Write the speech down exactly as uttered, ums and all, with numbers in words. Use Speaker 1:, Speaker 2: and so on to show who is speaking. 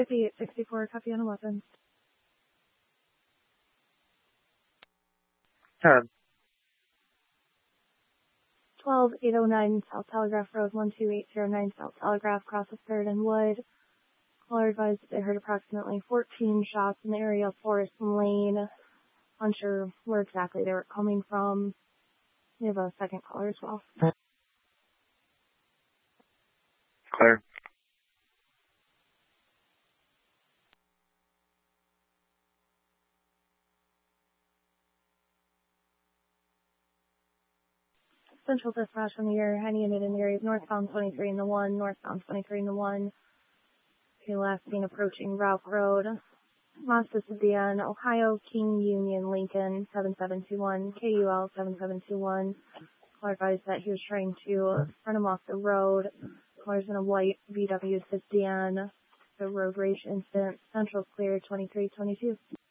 Speaker 1: fifty-eight sixty-four, copy on eleven.
Speaker 2: ten.
Speaker 1: twelve eight oh nine South Telegraph Road, one two eight zero nine South Telegraph, cross of third and Wood. Caller advised that they heard approximately fourteen shots in the area of Forest Lane. Unsure where exactly they were coming from. We have a second caller as well.
Speaker 2: Clear.
Speaker 1: Central dispatch from the area, any unit in the area of northbound twenty-three in the one, northbound twenty-three in the one. Okay, last seen approaching Ralph Road. Mazda Sedan, Ohio, King Union, Lincoln, seven seven two one, K U L seven seven two one. Caller advised that he was trying to run him off the road. Caller's in a white V W Sedan. The road rage incident. Central clear, twenty-three twenty-two.